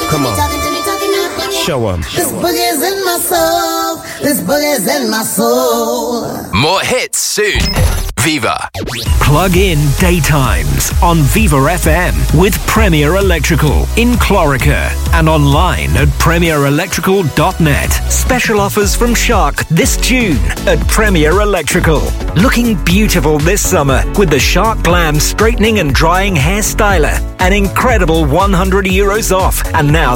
Come on. Show 'em. This boogie's in my soul. This boogie's in my soul. More hits soon. Viva. Plug in daytimes on Viva FM with Premier Electrical in Clorica and online at premierelectrical.net. Special offers from Shark this June at Premier Electrical. Looking beautiful this summer with the Shark Glam straightening and drying hair styler. An incredible €100 off and now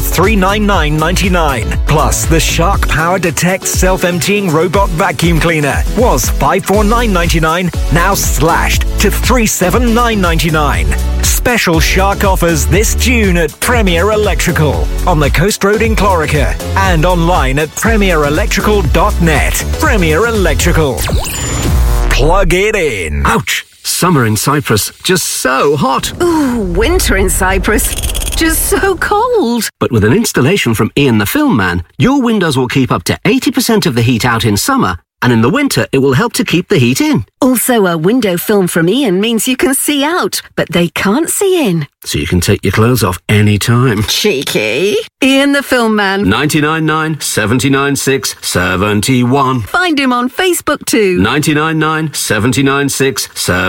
$399.99. Plus the Shark Power Detect self-emptying robot vacuum cleaner was $549.99. Now slashed to $379.99. Special Shark offers this June at Premier Electrical on the Coast Road in Clorica and online at premierelectrical.net. Premier Electrical. Plug it in. Ouch! Summer in Cyprus, just so hot. Ooh, winter in Cyprus, just so cold. But with an installation from Ian the Film Man, your windows will keep up to 80% of the heat out in summer, and in the winter it will help to keep the heat in. Also, a window film from Ian means you can see out, but they can't see in. So you can take your clothes off any time. Cheeky. Ian the Film Man. 99.9 79.6 71. Find him on Facebook too. 99.9 79.6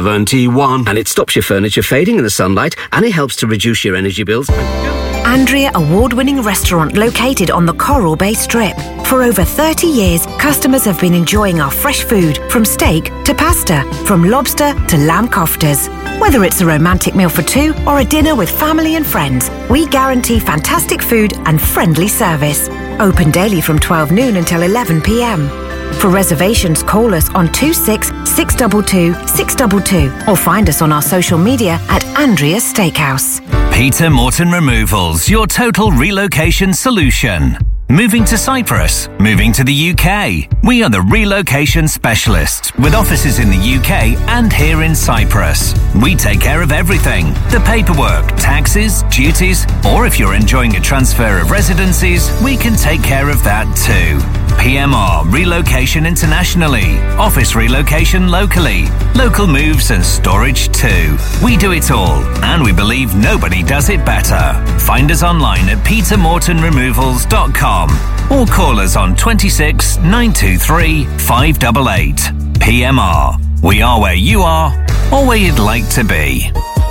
71. And it stops your furniture fading in the sunlight, and it helps to reduce your energy bills. Andrea award-winning restaurant located on the Coral Bay Strip. For over 30 years, customers have been enjoying our fresh food, from steak to pasta, from lobster to lamb koftas. Whether it's a romantic meal for two or a dinner with family and friends, we guarantee fantastic food and friendly service. Open daily from 12 noon until 11 p.m. For reservations, call us on 26 622 622 or find us on our social media at Andrea Steakhouse. Peter Morton Removals, your total relocation solution. Moving to Cyprus, moving to the UK. We are the relocation specialists with offices in the UK and here in Cyprus. We take care of everything. The paperwork, taxes, duties, or if you're enjoying a transfer of residencies, we can take care of that too. PMR Relocation internationally, office relocation locally, local moves and storage too. We do it all, and we believe nobody does it better. Find us online at petermortonremovals.com or call us on 26 923 588. PMR. We are where you are or where you'd like to be.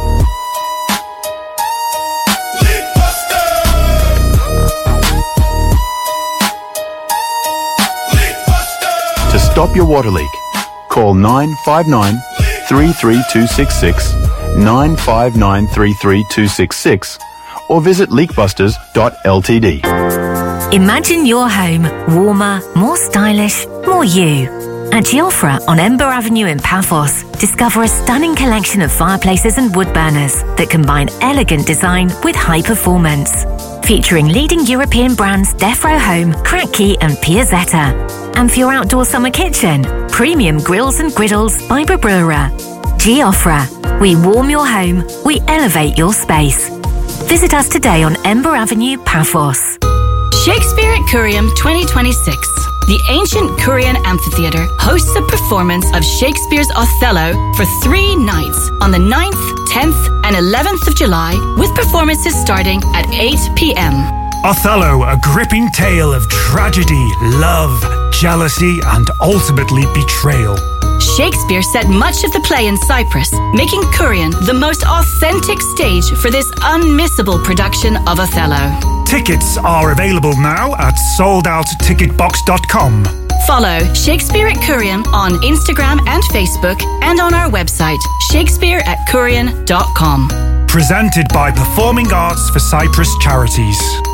To stop your water leak, call 959 33266, 959 33266, or visit leakbusters.ltd. Imagine your home warmer, more stylish, more you. At Giofra on Ember Avenue in Paphos, discover a stunning collection of fireplaces and wood burners that combine elegant design with high performance. Featuring leading European brands Defro Home, Kratky and Piazzetta. And for your outdoor summer kitchen, premium grills and griddles by Barbura. Giofra. We warm your home, we elevate your space. Visit us today on Ember Avenue, Paphos. Shakespeare at Curium 2026. The ancient Curian Amphitheatre hosts a performance of Shakespeare's Othello for 3 nights on the 9th, 10th and 11th of July, with performances starting at 8 p.m. Othello, a gripping tale of tragedy, love, jealousy and ultimately betrayal. Shakespeare set much of the play in Cyprus, making Curian the most authentic stage for this unmissable production of Othello. Tickets are available now at soldouttticketbox.com. Follow Shakespeare at Curian on Instagram and Facebook and on our website, shakespeareatcurian.com. Presented by Performing Arts for Cyprus Charities.